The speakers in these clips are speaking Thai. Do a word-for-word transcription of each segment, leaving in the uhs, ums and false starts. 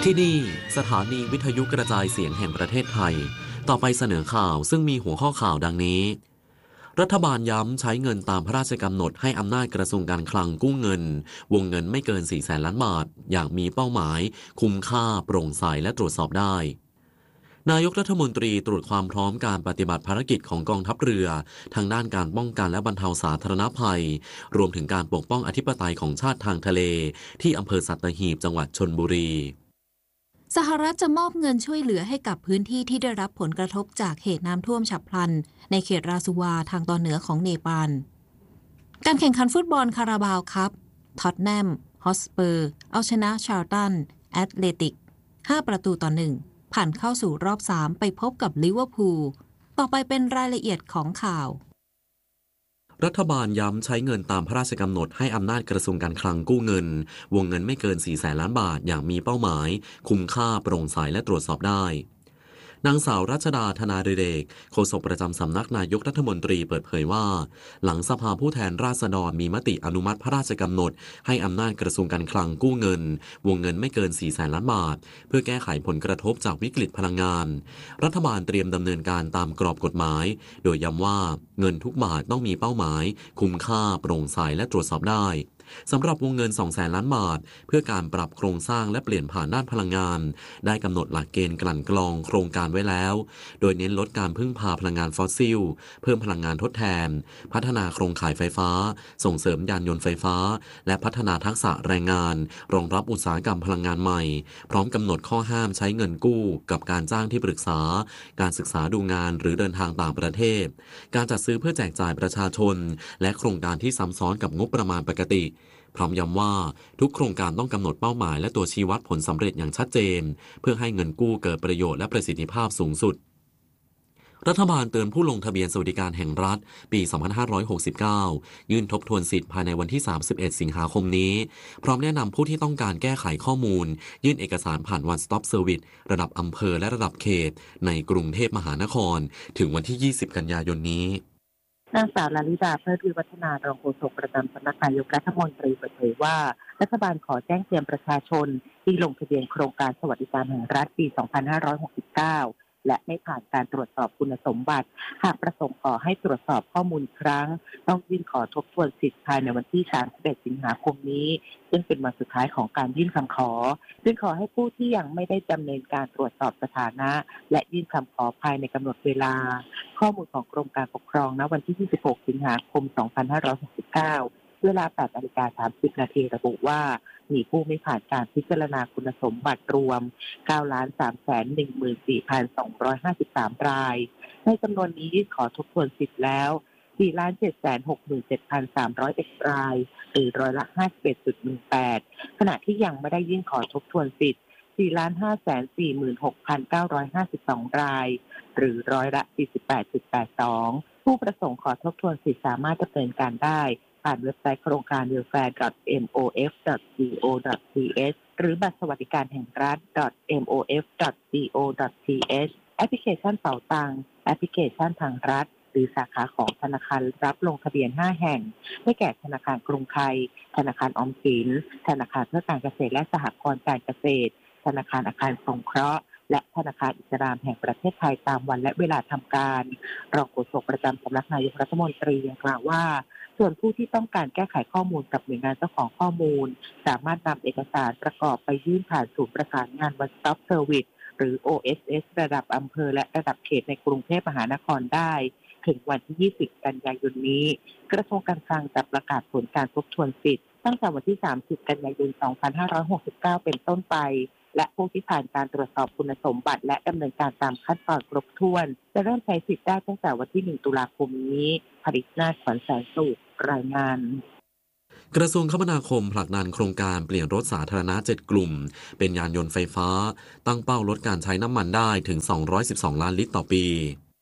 ที่นี่สถานีวิทยุกระจายเสียงแห่งประเทศไทยต่อไปเสนอข่าวซึ่งมีหัวข้อข่าวดังนี้รัฐบาลย้ำใช้เงินตามพระราชกำหนดให้อำนาจกระทรวงการคลังกู้เงินวงเงินไม่เกินสี่แสนล้านบาทอย่างมีเป้าหมายคุ้มค่าโปร่งใสและตรวจสอบได้นายกรัฐมนตรีตรวจความพร้อมการปฏิบัติภารกิจของกองทัพเรือทางด้านการป้องกันและบรรเทาสาธารณภัยรวมถึงการปกป้องอธิปไตยของชาติทางทะเลที่อำเภอสัตหีบจังหวัดชลบุรีสหรัฐจะมอบเงินช่วยเหลือให้กับพื้นที่ที่ได้รับผลกระทบจากเหตุน้ำท่วมฉับพลันในเขตราซูวาทางตอนเหนือของเนปาลการแข่งขันฟุตบอลคาราบาวคัพท็อตแนมฮอตสเปอร์เอาชนะชาร์ลตันแอตเลติกห้าประตูต่อหนึ่งผ่านเข้าสู่รอบสามไปพบกับลิเวอร์พูลต่อไปเป็นรายละเอียดของข่าวรัฐบาลย้ำใช้เงินตามพระราชกำหนดให้อำนาจกระทรวงการคลังกู้เงินวงเงินไม่เกินสี่แสนล้านบาทอย่างมีเป้าหมายคุ้มค่าโปร่งใสและตรวจสอบได้นางสาวรัชดาธนาดิเรกโฆษกประจำสำนักนายกรัฐมนตรีเปิดเผยว่าหลังสภาผู้แทนราษฎรมีมติอนุมัติพระราชกำหนดให้อำนาจกระทรวงการคลังกู้เงินวงเงินไม่เกินสี่แสนล้านบาทเพื่อแก้ไขผลกระทบจากวิกฤตพลังงานรัฐบาลเตรียมดำเนินการตามกรอบกฎหมายโดยย้ำว่าเงินทุกบาทต้องมีเป้าหมายคุ้มค่าโปร่งใสและตรวจสอบได้สำหรับวงเงิน สองแสนล้านบาทเพื่อการปรับโครงสร้างและเปลี่ยนผ่านด้านพลังงานได้กำหนดหลักเกณฑ์กลั่นกรองโครงการไว้แล้วโดยเน้นลดการพึ่งพาพลังงานฟอสซิลเพิ่มพลังงานทดแทนพัฒนาโครงข่ายไฟฟ้าส่งเสริมยานยนต์ไฟฟ้าและพัฒนาทักษะแรงงานรองรับอุตสาหกรรมพลังงานใหม่พร้อมกำหนดข้อห้ามใช้เงินกู้กับการจ้างที่ปรึกษาการศึกษาดูงานหรือเดินทางต่างประเทศการจัดซื้อเพื่อแจกจ่ายประชาชนและโครงการที่ซ้ำซ้อนกับงบประมาณปกติพร้อมย้ำว่าทุกโครงการต้องกำหนดเป้าหมายและตัวชี้วัดผลสำเร็จอย่างชัดเจนเพื่อให้เงินกู้เกิดประโยชน์และประสิทธิภาพสูงสุดรัฐบาลเตือนผู้ลงทะเบียนสวัสดิการแห่งรัฐปี สองพันห้าร้อยหกสิบเก้า ยื่นทบทวนสิทธิ์ภายในวันที่ สามสิบเอ็ด สิงหาคมนี้พร้อมแนะนำผู้ที่ต้องการแก้ไขข้อมูลยื่นเอกสารผ่าน One Stop Service ระดับอำเภอและระดับเขตในกรุงเทพมหานครถึงวันที่ ยี่สิบ กันยายนนี้นางสาวลลิดาเพิดวิวัฒนารองโฆษกประจำสำนักนายกรัฐมนตรีเปิดเผยว่ารัฐบาลขอแจ้งเตือนประชาชนที่ลงทะเบียนโครงการสวัสดิการแห่งรัฐปี สองพันห้าร้อยหกสิบเก้า และไม่ผ่านการตรวจสอบคุณสมบัติหากประสงค์ขอให้ตรวจสอบข้อมูลครั้งต้องยื่นขอทบทวนสิทธิ์ภายในวันที่ สามสิบเอ็ด สิงหาคมนี้ซึ่งเป็นวันสุดท้ายของการยื่นคำขอจึงขอให้ผู้ที่ยังไม่ได้ดำเนินการตรวจสอบสถานะและยื่นคำขอภายในกำหนดเวลาข้อมูลของกรมการปกครองณวันที่ ยี่สิบหก สิงหาคม สองพันห้าร้อยหกสิบเก้า เวลา แปดนาฬิกาสามสิบนาทีระบุว่ามีผู้ไม่ผ่านการพิจารณาคุณสมบัติรวม เก้าล้านสามแสนหนึ่งหมื่นสี่พันสองร้อยห้าสิบสาม รายในจำนวนนี้ยื่นขอทบทวนสิทธิ์แล้ว สี่ล้านเจ็ดแสนหกหมื่นเจ็ดพันสามร้อยเอ็ด รายหรือร้อยละ ห้าสิบเอ็ดจุดหนึ่งแปด ขณะที่ยังไม่ได้ยื่นขอทบทวนสิทธิ์ สี่ล้านห้าแสนสี่หมื่นหกพันเก้าร้อยห้าสิบสอง รายหรือร้อยละ สี่สิบแปดจุดแปดสอง ผู้ประสงค์ขอทบทวนสิทธิ์สามารถดำเนินการได้ผ่านเว็บไซต์โครงการ ดับเบิลยู ดับเบิลยู ดับเบิลยู ดอท เอ็ม โอ เอฟ ดอท ซี โอ ดอท ที เอช หรือบัตรสวัสดิการแห่งรัฐ ดอท เอ็ม โอ เอฟ ดอท ซี โอ ดอท ที เอช แอปพลิเคชันเป๋าตังค์แอปพลิเคชันทางรัฐหรือสาขาของธนาคารรับลงทะเบียนห้าแห่งได้แก่ธนาคารกรุงไทยธนาคารออมสินธนาคารเพื่อการเกษตรและสหกรณ์การเกษตรธนาคารอาคารสงเคราะห์และธนาคารอิสลามแห่งประเทศไทยตามวันและเวลาทำการรองโฆษกประจำสำนักนายกรัฐมนตรียังกล่าวว่าส่วนผู้ที่ต้องการแก้ไขข้อมูลกับหน่วยงานเจ้าของข้อมูลสามารถนำเอกสารประกอบไปยื่นผ่านศูนย์ประสานงาน One Stop Service หรือ โอ เอส เอส ระดับอำเภอและระดับเขตในกรุงเทพมหานครได้ถึงวันที่ ยี่สิบ กันยายนนี้กระทรวงการคลังจะประกาศผลการทบทวนสิทธิ์ตั้งแต่วันที่ สามสิบ กันยายน สองพันห้าร้อยหกสิบเก้า เป็นต้นไปและผู้ที่ผ่านการตรวจสอบคุณสมบัติและดำเนินการตามขั้นตอนครบถ้วนจะเริ่มใช้สิทธิ์ได้ตั้งแต่วันที่ หนึ่ง ตุลาคมนี้ผลิตนาถขวัญแสนสุขรายงานกระทรวงคมนาคมผลักดันโครงการเปลี่ยนรถสาธารณะเจ็ดกลุ่มเป็นยานยนต์ไฟฟ้าตั้งเป้าลดการใช้น้ำมันได้ถึงสองร้อยสิบสองล้านลิตรต่อปี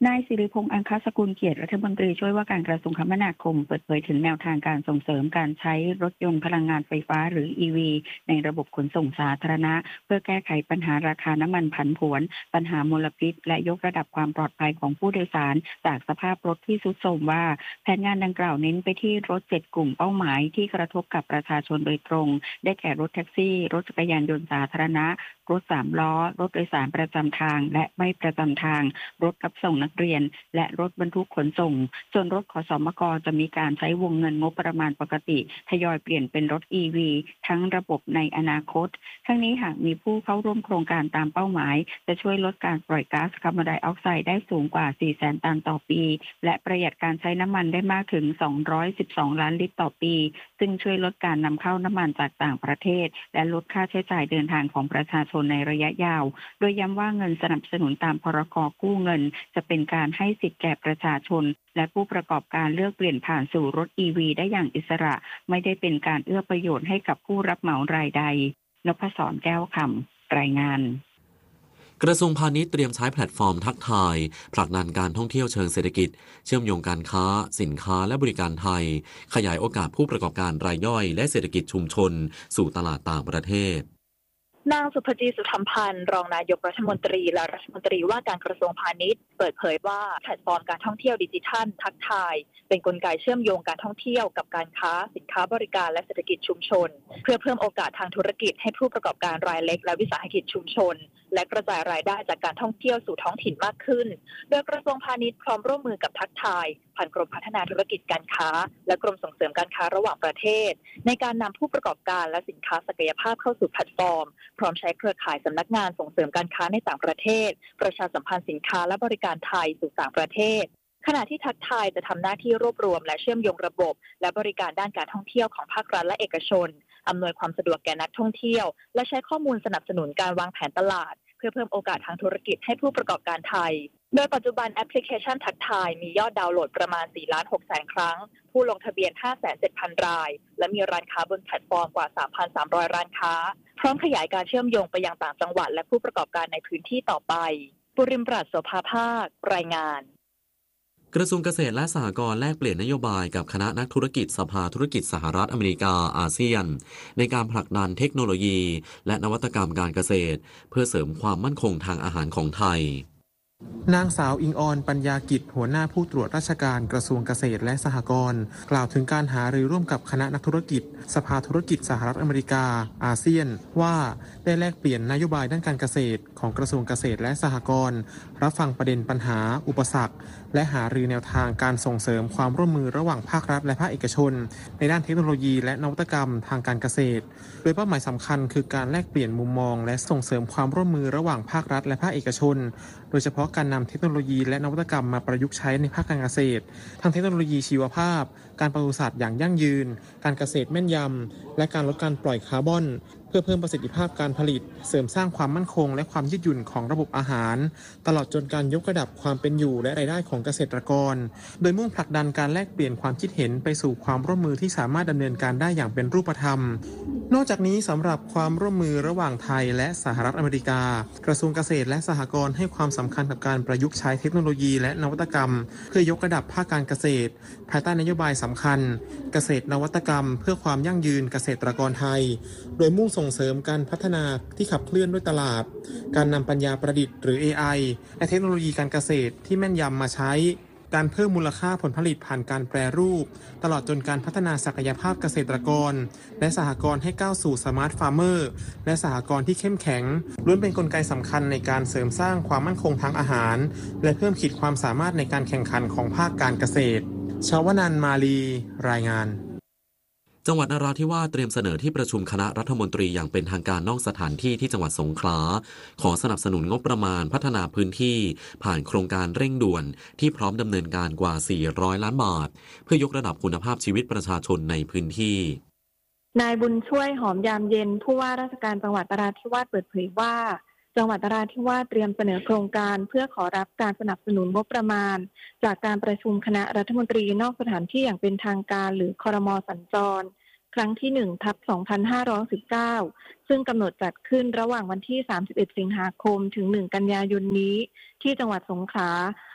นายสิริพงษ์อังคสกุลเกียรติรัฐมนตรีช่วยว่าการกระทรวงคมนาคมเปิดเผยถึงแนวทางการส่งเสริมการใช้รถยนต์พลังงานไฟฟ้าหรือ อี วี ในระบบขนส่งสาธารณะเพื่อแก้ไขปัญหาราคาน้ำมันผันผวนปัญหามลพิษและยกระดับความปลอดภัยของผู้โดยสารจากสภาพรถที่ทรุดโทรมว่าแผนงานดังกล่าวเน้นไปที่รถเจ็ดกลุ่มเป้าหมายที่กระทบกับประชาชนโดยตรงได้แก่รถแท็กซี่รถจักรยานยนต์สาธารณะรถสามล้อรถโดยสารประจำทางและไม่ประจำทางรถรับส่งนักเรียนและรถบรรทุกขนส่งส่วนรถขสมกจะมีการใช้วงเงินงบประมาณปกติทยอยเปลี่ยนเป็นรถ อี วี ทั้งระบบในอนาคตทั้งนี้หากมีผู้เข้าร่วมโครงการตามเป้าหมายจะช่วยลดการปล่อยก๊าซคาร์บอนไดออกไซด์ได้สูงกว่า สี่แสน ตันต่อปีและประหยัดการใช้น้ำมันได้มากถึงสองร้อยสิบสองล้านลิตรต่อปีซึ่งช่วยลดการนำเข้าน้ำมันจากต่างประเทศและลดค่าใช้จ่ายเดินทางของประชาชนในระยะยาวโดยย้ำว่าเงินสนับสนุนตามพรก.กู้เงินจะเป็นการให้สิทธิแก่ประชาชนและผู้ประกอบการเลือกเปลี่ยนผ่านสู่รถ อี วี ได้อย่างอิสระไม่ได้เป็นการเอื้อประโยชน์ให้กับผู้รับเหมารายใดนพศรแก้วคำรายงานกระทรวงพาณิชย์เตรียมใช้แพลตฟอร์มทักทายผลักดันการท่องเที่ยวเชิงเศรษฐกิจเชื่อมโยงการค้าสินค้าและบริการไทยขยายโอกาสผู้ประกอบการรายย่อยและเศรษฐกิจชุมชนสู่ตลาดต่างประเทศนางสุภจีสุธรรมพันธ์รองนายกรัฐมนตรีและรัฐมนตรีว่าการกระทรวงพาณิชย์เปิดเผยว่าแพลตฟอร์มการท่องเที่ยวดิจิทัลทักทายเป็นกลไกเชื่อมโยงการท่องเที่ยวกับการค้าสินค้าบริการและเศรษฐกิจชุมชนเพื่อเพิ่มโอกาสทางธุรกิจให้ผู้ประกอบการรายเล็กและวิสาหกิจชุมชนและกระจายรายได้จากการท่องเที่ยวสู่ท้องถิ่นมากขึ้นโดยกระทรวงพาณิชย์พร้อมร่วมมือกับทักทายผ่านกรมพัฒนาธุรกิจการค้าและกรมส่งเสริมการค้าระหว่างประเทศในการนำผู้ประกอบการและสินค้าศักยภาพเข้าสู่แพลตฟอร์มพร้อมใช้เครือข่ายสำนักงานส่งเสริมการค้าในต่างประเทศประชาสัมพันธ์สินค้าและบริการไทยสู่ต่างประเทศขณะที่ทักทายจะทำหน้าที่รวบรวมและเชื่อมโยงระบบและบริการด้านการท่องเที่ยวของภาครัฐและเอกชนอำนวยความสะดวกแก่นักท่องเที่ยวและใช้ข้อมูลสนับสนุนการวางแผนตลาดเพื่อเพิ่มโอกาสทางธุรกิจให้ผู้ประกอบการไทยโดยปัจจุบันแอปพลิเคชันทักทายมียอดดาวน์โหลดประมาณ สี่ล้านหกแสน ครั้งผู้ลงทะเบียน ห้าแสนเจ็ดพัน รายและมีร้านค้าบนแพลตฟอร์มกว่า สามพันสามร้อย ร้านค้าพร้อมขยายการเชื่อมโยงไปยังต่างจังหวัดและผู้ประกอบการในพื้นที่ต่อไปปุริมปราชโสภาภาครายงานกระทรวงเกษตรและสหกรณ์แลกเปลี่ยนนโยบายกับคณะนักธุรกิจสภาธุรกิจสหรัฐอเมริกาอาเซียนในการผลักดันเทคโนโลยีและนวัตกรรมการเกษตรเพื่อเสริมความมั่นคงทางอาหารของไทยนางสาวอิงออนปัญญากิจหัวหน้าผู้ตรวจราชการกระทรวงเกษตรและสหกรณ์กล่าวถึงการหารือร่วมกับคณะนักธุรกิจสภาธุรกิจสหรัฐอเมริกาอาเซียนว่าได้แลกเปลี่ยนนโยบายด้านการเกษตรของกระทรวงเกษตรและสหกรณ์รับฟังประเด็นปัญหาอุปสรรคและหารือแนวทางการส่งเสริมความร่วมมือระหว่างภาครัฐและภาคเอกชนในด้านเทคโนโลยีและนวัตกรรมทางการเกษตรโดยเป้าหมายสำคัญคือการแลกเปลี่ยนมุมมองและส่งเสริมความร่วมมือระหว่างภาครัฐและภาคเอกชนโดยเฉพาะการนำเทคโนโลยีและนวัตกรรมมาประยุกต์ใช้ในภาคการเกษตรทั้งเทคโนโลยีชีวภาพการปศุสัตว์อย่างยั่งยืนการเกษตรแม่นยำและการลดการปล่อยคาร์บอนเพื่อเพิ่มประสิทธิภาพการผลิตเสริมสร้างความมั่นคงและความยืดหยุ่นของระบบอาหารตลอดจนการยกระดับความเป็นอยู่และรายได้ของเกษตรกรโดยมุ่งผลักดันการแลกเปลี่ยนความคิดเห็นไปสู่ความร่วมมือที่สามารถดำเนินการได้อย่างเป็นรูปธรรมนอกจากนี้สำหรับความร่วมมือระหว่างไทยและสหรัฐอเมริกากระทรวงเกษตรและสหกรณ์ให้ความสำคัญกับการประยุกต์ใช้เทคโนโลยีและนวัตกรรมเพื่อยกระดับภาคการเกษตรภายใต้นโยบายสำคัญเกษตรนวัตกรรมเพื่อความยั่งยืนเกษตรกรไทยโดยมุ่งส่งเสริมการพัฒนาที่ขับเคลื่อนด้วยตลาดการนำปัญญาประดิษฐ์หรือ เอ ไอ และเทคโนโลยีการเกษตรที่แม่นยำมาใช้การเพิ่มมูลค่าผลผลิตผ่านการแปรรูปตลอดจนการพัฒนาศักยภาพเกษตรกรและสหกรณ์ให้ก้าวสู่สมาร์ทฟาร์มเมอร์และสหกรณ์ที่เข้มแข็งล้วนเป็นกลไกสำคัญในการเสริมสร้างความมั่นคงทางอาหารและเพิ่มขีดความสามารถในการแข่งขันของภาคการเกษตรชวนันท์มาลีรายงานจังหวัดนราธิวาสเตรียมเสนอที่ประชุมคณะรัฐมนตรีอย่างเป็นทางการนอกสถานที่ที่จังหวัดสงขลาขอสนับสนุนงบประมาณพัฒนาพื้นที่ผ่านโครงการเร่งด่วนที่พร้อมดำเนินการกว่าสี่ร้อยล้านบาทเพื่อยกระดับคุณภาพชีวิตประชาชนในพื้นที่นายบุญช่วยหอมยามเย็นผู้ว่าราชการจังหวัดนราธิวาสเปิดเผยว่าจังหวัดนราธิวาสเตรียมเสนอโครงการเพื่อขอรับการสนับสนุนงบประมาณจากการประชุมคณะรัฐมนตรีนอกสถานที่อย่างเป็นทางการหรือครม.สัญจรครั้งที่หนึ่งทับสองพันห้าร้อยสิบเก้าซึ่งกำหนดจัดขึ้นระหว่างวันที่สามสิบเอ็ดสิงหาคมถึงหนึ่งกันยายนนี้ที่จังหวัดสงขลา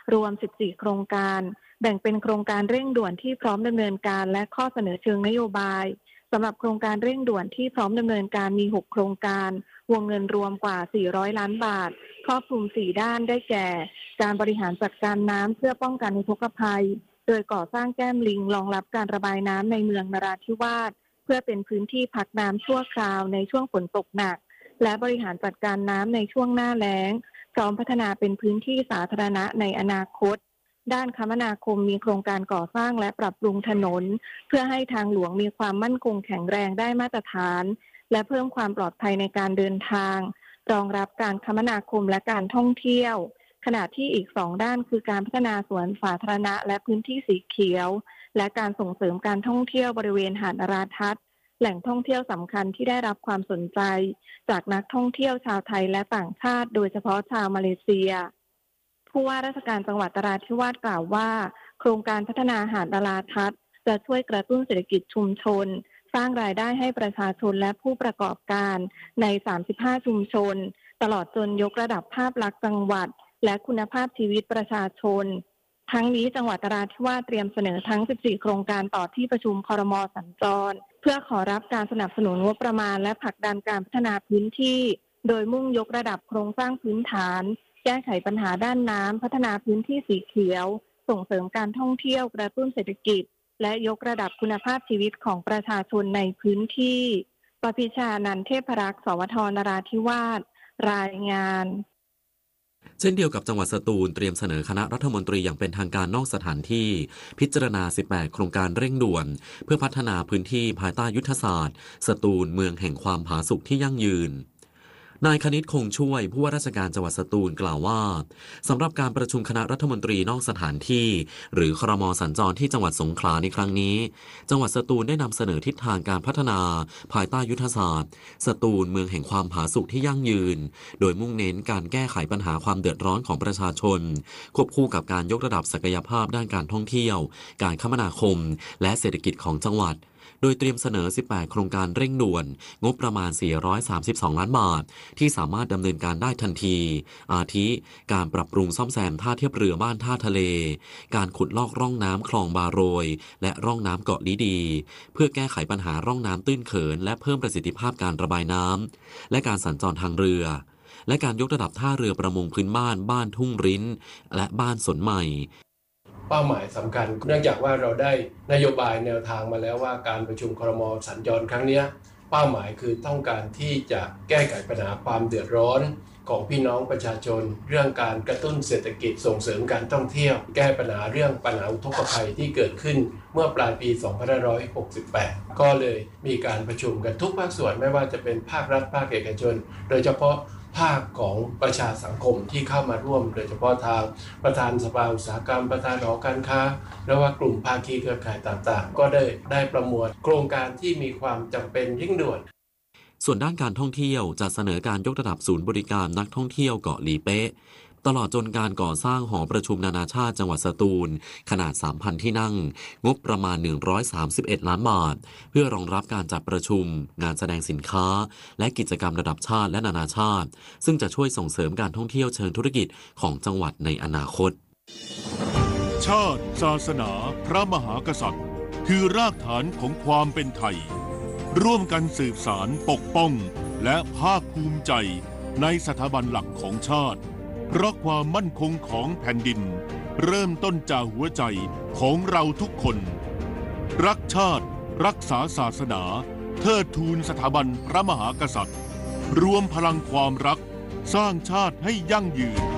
รวมสิบสี่โครงการแบ่งเป็นโครงการเร่งด่วนที่พร้อมดำเนินการและข้อเสนอเชิงนโยบายสำหรับโครงการเร่งด่วนที่พร้อมดำเนินการมีหกโครงการวงเงินรวมกว่าสี่ร้อยล้านบาทครอบคลุมสี่ด้านได้แก่การบริหารจัดการน้ำเพื่อป้องกันอุทกภัยโดยก่อสร้างแก้มลิงรองรับการระบายน้ำในเมืองนราธิวาสเพื่อเป็นพื้นที่พักน้ำชั่วคราวในช่วงฝนตกหนักและบริหารจัดการน้ำในช่วงหน้าแล้งพร้อมพัฒนาเป็นพื้นที่สาธารณะในอนาคตด้านคมนาคมมีโครงการก่อสร้างและปรับปรุงถนนเพื่อให้ทางหลวงมีความมั่นคงแข็งแรงได้มาตรฐานและเพิ่มความปลอดภัยในการเดินทางรองรับการคมนาคมและการท่องเที่ยวขณะที่อีกสองด้านคือการพัฒนาสวนสาธารณะและพื้นที่สีเขียวและการส่งเสริมการท่องเที่ยวบริเวณหาดนราทัศน์แหล่งท่องเที่ยวสำคัญที่ได้รับความสนใจจากนักท่องเที่ยวชาวไทยและต่างชาติโดยเฉพาะชาวมาเลเซียผู้ว่าราชการจังหวัดนราธิวาสกล่าวว่าโครงการพัฒนาหาดนราทัศน์จะช่วยกระตุ้นเศรษฐกิจชุมชนสร้างรายได้ให้ประชาชนและผู้ประกอบการในสามสิบห้าชุมชนตลอดจนยกระดับภาพลักษณ์จังหวัดและคุณภาพชีวิตประชาชนทั้งนี้จังหวัดนราธิวาสเตรียมเสนอทั้งสิบสี่โครงการต่อที่ประชุมครม.สัญจรเพื่อขอรับการสนับสนุนงบประมาณและผลักดันการพัฒนาพื้นที่โดยมุ่งยกระดับโครงสร้างพื้นฐานแก้ไขปัญหาด้านน้ำพัฒนาพื้นที่สีเขียวส่งเสริมการท่องเที่ยวกระตุ้นเศรษฐกิจและยกระดับคุณภาพชีวิตของประชาชนในพื้นที่ปพิชานันท์เทพรักษ์สวทนราธิวาสรายงานเช่นเดียวกับจังหวัดสตูลเตรียมเสนอคณะรัฐมนตรีอย่างเป็นทางการนอกสถานที่พิจารณาสิบแปดโครงการเร่งด่วนเพื่อพัฒนาพื้นที่ภายใต้ยุทธศาสตร์สตูลเมืองแห่งความผาสุกที่ยั่งยืนนายคณิตคงช่วยผู้ว่าราชการจังหวัดสตูลกล่าวว่าสำหรับการประชุมคณะรัฐมนตรีนอกสถานที่หรือครม.สัญจรที่จังหวัดสงขลาในครั้งนี้จังหวัดสตูลได้นำเสนอทิศทางการพัฒนาภายใต้ยุทธศาสตร์สตูลเมืองแห่งความผาสุกที่ยั่งยืนโดยมุ่งเน้นการแก้ไขปัญหาความเดือดร้อนของประชาชนควบคู่กับการยกระดับศักยภาพด้านการท่องเที่ยวการคมนาคมและเศรษฐกิจของจังหวัดโดยเตรียมเสนอสิบแปดโครงการเร่งด่วนงบประมาณสี่ร้อยสามสิบสองล้านบาทที่สามารถดำเนินการได้ทันทีอาทิการปรับปรุงซ่อมแซมท่าเทียบเรือบ้านท่าทะเลการขุดลอกร่องน้ำคลองบาโรยและร่องน้ำเกาะลิดีเพื่อแก้ไขปัญหาร่องน้ำตื้นเขินและเพิ่มประสิทธิภาพการระบายน้ำและการสัญจรทางเรือและการยกระดับท่าเรือประมงพื้นบ้านบ้านทุ่งริ้นและบ้านสนใหม่เป้าหมายสำคัญเนื่องจากว่าเราได้นโยบายแนวทางมาแล้วว่าการประชุมครม.สัญจรครั้งนี้เป้าหมายคือต้องการที่จะแก้ไขปัญหาความเดือดร้อนของพี่น้องประชาชนเรื่องการกระตุ้นเศรษฐกิจส่งเสริมการท่องเที่ยวแก้ปัญหาเรื่องปัญหาอุทกภัยที่เกิดขึ้นเมื่อปลายปีสองพันห้าร้อยหกสิบแปดก็เลยมีการประชุมกันทุกภาคส่วนไม่ว่าจะเป็นภาครัฐภาคเอกชนโดยเฉพาะภาคของประชาสังคมที่เข้ามาร่วมโดยเฉพาะทางประธานสภาอุตสาหกรรมประธานหอการค้าและว่ากลุ่มภาคีเครือข่ายต่างๆก็ได้ได้ประมวลโครงการที่มีความจำเป็นเร่งด่วนส่วนด้านการท่องเที่ยวจะเสนอการยกระดับศูนย์บริการนักท่องเที่ยวเกาะลีเป๊ะตลอดจนการก่อสร้างหอประชุมนานาชาติจังหวัดสตูลขนาด สามพัน ที่นั่งงบประมาณหนึ่งร้อยสามสิบเอ็ดล้านบาทเพื่อรองรับการจัดประชุมงานแสดงสินค้าและกิจกรรมระดับชาติและนานาชาติซึ่งจะช่วยส่งเสริมการท่องเที่ยวเชิงธุรกิจของจังหวัดในอนาคตชาติศาสนาพระมหากษัตริย์คือรากฐานของความเป็นไทยร่วมกันสืบสานปกป้องและภาคภูมิใจในสถาบันหลักของชาติเพราะความมั่นคงของแผ่นดินเริ่มต้นจากหัวใจของเราทุกคนรักชาติรักษาศาสนาเทิดทูนสถาบันพระมหากษัตริย์รวมพลังความรักสร้างชาติให้ยั่งยืน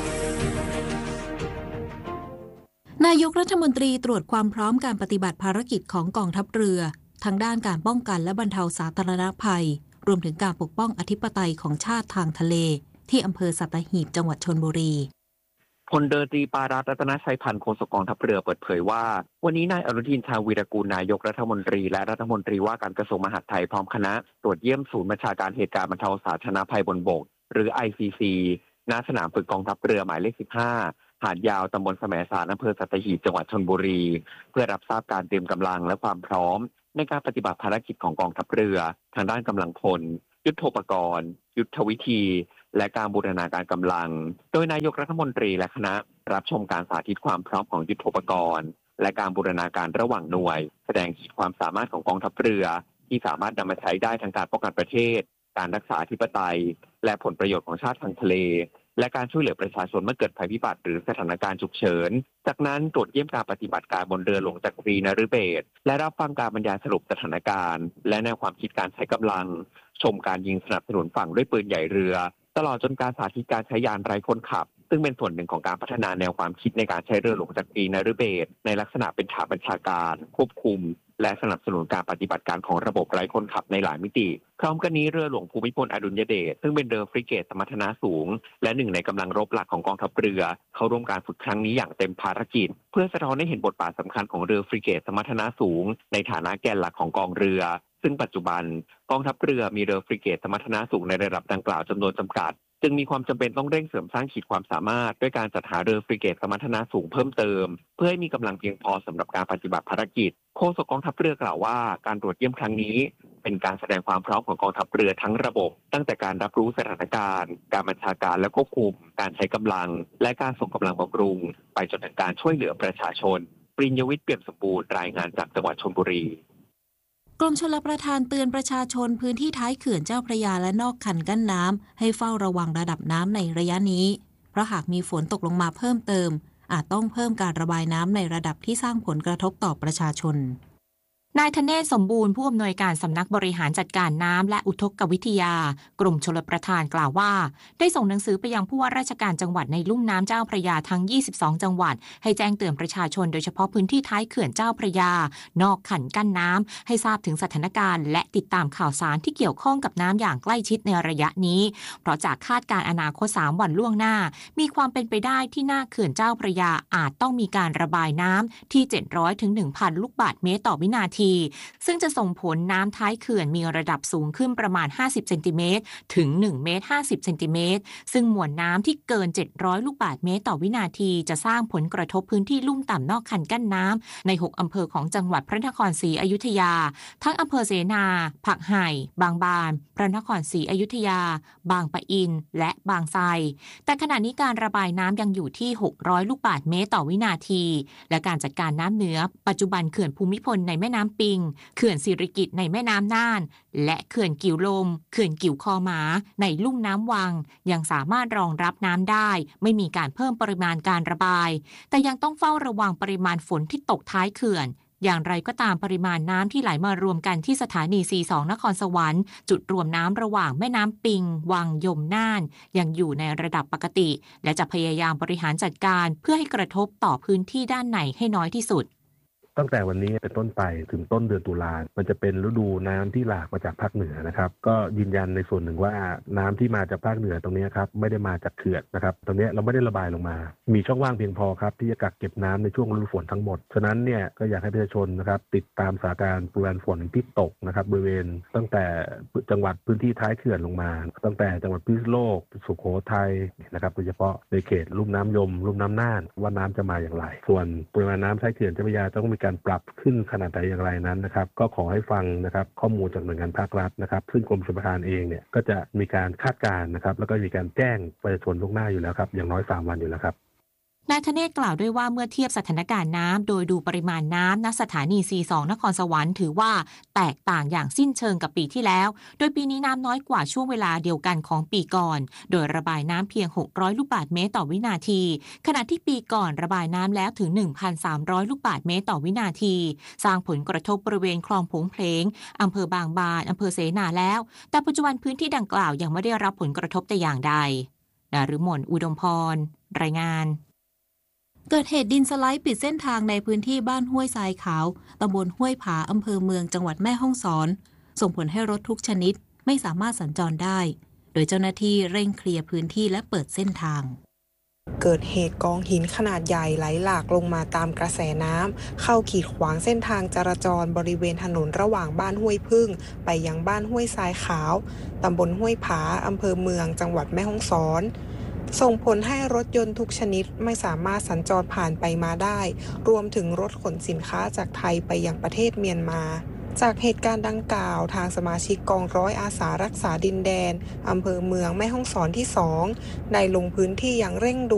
นายกรัฐมนตรีตรวจความพร้อมการปฏิบัติภารกิจของกองทัพเรือทั้งด้านการป้องกันและบรรเทาสาธารณภัยรวมถึงการปกป้องอธิปไตยของชาติทางทะเลที่อำเภอสัตหีบจังหวัดชลบุรีพลเรือตรีปารัตน์รัตนชัยพันธ์โฆษกกองทัพเรือเปิดเผยว่าวันนี้นายอนุทินชาญวีรกูลนายกรัฐมนตรีและรัฐมนตรีว่าการกระทรวงมหาดไทยพร้อมคณะตรวจเยี่ยมศูนย์บัญชาการเหตุการณ์บรรเทาสาธารณภัยบนบกหรือ ไอ ซี ซี ณสนามฝึกกองทัพเรือหมายเลขสิบห้าหาดยาวตำบลแสมสารอำเภอสัตหีบจังหวัดชลบุรีเพื่อรับทราบการเตรียมกำลังและความพร้อมในการปฏิบัติภารกิจของกองทัพเรือทางด้านกำลังพลยุทโธปกรณ์ยุทธวิธีและการบูรณาการกำลังโดยนายกรัฐมนตรีและคณะรับชมการสาธิตความพร้อมของยุทโธปกรณ์และการบูรณาการระหว่างหน่วยแสดงขีดความสามารถของกองทัพเรือที่สามารถนำมาใช้ได้ทั้งการป้องกันประเทศการรักษาอธิปไตยและผลประโยชน์ของชาติทางทะเลและการช่วยเหลือประชาชนเมื่อเกิดภัยพิบัติหรือสถานการณ์ฉุกเฉินจากนั้นตรวจเยี่ยมการปฏิบัติการบนเรือหลวงจักรีนฤเบศรและรับฟังการบรรยายสรุปสถานการณ์และแนวความคิดการใช้กำลังชมการยิงสนับสนุนฝั่งด้วยปืนใหญ่เรือตลอดจนการสาธิตการใช้ยานไร้คนขับซึ่งเป็นส่วนหนึ่งของการพัฒนาแนวความคิดในการใช้เรือหลวงจักรีนฤเบศรในลักษณะเป็นฐานบัญชาการควบคุมและสนับสนุนการปฏิบัติการของระบบไร้คนขับในหลายมิติพร้อมกันนี้เรือหลวงภูมิพลอดุลยเดชซึ่งเป็นเรือฟริเกตสมรรถนะสูงและหนึ่งในกำลังรบหลักของกองทัพเรือเข้าร่วมการฝึกครั้งนี้อย่างเต็มภารกิจเพื่อสะท้อนให้เห็นบทบาทสำคัญของเรือฟริเกตสมรรถนะสูงในฐานะแกนหลักของกองเรือซึ่งปัจจุบันกองทัพเรือมีเรือฟริเกตสมรรถนะสูงในระดับดังกล่าวจำนวนจำกัดจึงมีความจำเป็นต้องเร่งเสริมสร้างขีดความสามารถด้วยการจัดหาเรือฟริเกตสมรรถนะสูงเพิ่มเติมเพื่อให้มีกำลังเพียงพอสำหรับการปฏิบัติภารกิจโฆษกกองทัพเรือกล่าวว่าการตรวจเยี่ยมครั้งนี้เป็นการแสดงความพร้อมของกองทัพเรือทั้งระบบตั้งแต่การรับรู้สถานการณ์การบัญชาการและควบคุมการใช้กำลังและการส่งกำลังบำรุงไปจนถึงการช่วยเหลือประชาชนปริญญวิทย์เปี่ยมสมบูรณ์รายงานจากจังหวัดชลบุรีกรมชลประทานเตือนประชาชนพื้นที่ท้ายเขื่อนเจ้าพระยาและนอกคันกั้นน้ำให้เฝ้าระวังระดับน้ำในระยะนี้เพราะหากมีฝนตกลงมาเพิ่มเติมอาจต้องเพิ่มการระบายน้ำในระดับที่สร้างผลกระทบต่อประชาชนนายธเนศสมบูรณ์ผู้อำนวยการสำนักบริหารจัดการน้ำและอุทกวิทยากรมชลประทานกล่าวว่าได้ส่งหนังสือไปยังผู้ว่าราชการจังหวัดในลุ่มน้ำเจ้าพระยาทั้งยี่สิบสองจังหวัดให้แจ้งเตือนประชาชนโดยเฉพาะพื้นที่ท้ายเขื่อนเจ้าพระยานอกคันกั้นน้ำให้ทราบถึงสถานการณ์และติดตามข่าวสารที่เกี่ยวข้องกับน้ำอย่างใกล้ชิดในระยะนี้เพราะจากคาดการณ์อนาคตสามวันล่วงหน้ามีความเป็นไปได้ที่หน้าเขื่อนเจ้าพระยาอาจต้องมีการระบายน้ำที่เจ็ดร้อยถึง หนึ่งพัน ลูกบาศก์เมตรต่อวินาทีซึ่งจะส่งผลน้ำท้ายเขื่อนมีระดับสูงขึ้นประมาณห้าสิบเซนติเมตรถึงหนึ่งเมตรห้าสิบเซนติเมตรซึ่งมวลน้ำที่เกินเจ็ดร้อยลูกบาศก์เมตรต่อวินาทีจะสร้างผลกระทบพื้นที่ลุ่มต่ำนอกคันกั้นน้ำในหกอำเภอของจังหวัดพระนครศรีอยุธยาทั้งอำเภอเสนาผักไห่บางบานพระนครศรีอยุธยาบางปะอินและบางไทรแต่ขณะนี้การระบายน้ำยังอยู่ที่หกร้อยลูกบาศก์เมตรต่อวินาทีและการจัดการน้ำเหนือปัจจุบันเขื่อนภูมิพลในแม่น้ำปิงเขื่อนสิริกิติ์ในแม่น้ำน่านและเขื่อนกิ่วลมเขื่อนกิ่วคอหมาในลุ่มน้ำวังยังสามารถรองรับน้ำได้ไม่มีการเพิ่มปริมาณการระบายแต่ยังต้องเฝ้าระวังปริมาณฝนที่ตกท้ายเขื่อนอย่างไรก็ตามปริมาณน้ำที่ไหลมารวมกันที่สถานี ซี สอง นครสวรรค์จุดรวมน้ำระหว่างแม่น้ำปิงวังยมน่านยังอยู่ในระดับปกติและจะพยายามบริหารจัดการเพื่อให้กระทบต่อพื้นที่ด้านในให้น้อยที่สุดตั้งแต่วันนี้เป็นต้นไปถึงต้นเดือนตุลามันจะเป็นฤดูน้ำที่หลากมาจากภาคเหนือนะครับก็ยืนยันในส่วนหนึ่งว่าน้ำที่มาจากภาคเหนือตรงนี้ครับไม่ได้มาจากเขื่อนนะครับตรงนี้เราไม่ได้ระบายลงมามีช่องว่างเพียงพอครับที่จะกักเก็บน้ำในช่วงฤดูฝนทั้งหมดฉะนั้นเนี่ยก็อยากให้ประชาชนนะครับติดตามสถานการณ์ปริมาณฝนที่ตกนะครับบริเวณตั้งแต่จังหวัดพื้นที่ท้ายเขื่อนลงมาตั้งแต่จังหวัดพิษณุโลกสุโขทัยนะครับโดยเฉพาะในเขตลุ่มน้ำยมลุ่มน้ำน่านว่าน้ำจะมาอย่างไรส่วนปริมาณน้ำท้ายเขื่อนเจ้าพระยาต้องมีการปรับขึ้นขนาดไหนอย่างไรนั้นนะครับก็ขอให้ฟังนะครับข้อมูลจากหน่วยงานภาครัฐนะครับซึ่งกรมชลประทานเองเนี่ยก็จะมีการคาดการณ์นะครับแล้วก็มีการแจ้งประชาชนล่วงหน้าอยู่แล้วครับอย่างน้อยสามวันอยู่แล้วครับนายธเนศกล่าวด้วยว่าเมื่อเทียบสถานการณ์น้ำโดยดูปริมาณน้ำณสถานี ซี สอง นครสวรรค์ถือว่าแตกต่างอย่างสิ้นเชิงกับปีที่แล้วโดยปีนี้น้ำน้อยกว่าช่วงเวลาเดียวกันของปีก่อนโดยระบายน้ำเพียงหกร้อยลูกบาศก์เมตรต่อวินาทีขณะที่ปีก่อนระบายน้ำแล้วถึง หนึ่งพันสามร้อย ลูกบาศก์เมตรต่อวินาทีสร้างผลกระทบบริเวณคลองผงเพลงอำเภอบางบานอำเภอเสนาแล้วแต่ปัจจุบันพื้นที่ดังกล่าวยังไม่ได้รับผลกระทบแต่อย่างใดนฤมลอุดมพรรายงานเกิดเหตุดินสไลด์ปิดเส้นทางในพื้นที่บ้านห้วยทรายขาวตำบลห้วยผาอำเภอเมืองจังหวัดแม่ฮ่องสอนส่งผลให้รถทุกชนิดไม่สามารถสัญจรได้โดยเจ้าหน้าที่เร่งเคลียร์พื้นที่และเปิดเส้นทางเกิดเหตุกองหินขนาดใหญ่ไหลหลากลงมาตามกระแสน้ำเข้าขีดขวางเส้นทางจราจรบริเวณถนนระหว่างบ้านห้วยพึ่งไปยังบ้านห้วยทรายขาวตำบลห้วยผาอำเภอเมืองจังหวัดแม่ฮ่องสอนส่งผลให้รถยนต์ทุกชนิดไม่สามารถสัญจรผ่านไปมาได้รวมถึงรถขนสินค้าจากไทยไปยังประเทศเมียนมาจากเหตุการณ์ดังกล่าวทางสมาชิกกองร้อยอาสารักษาดินแดนอำเภอเมืองแม่ฮ่องสอนที่สองได้ลงพื้นที่อย่างเร่งด่วน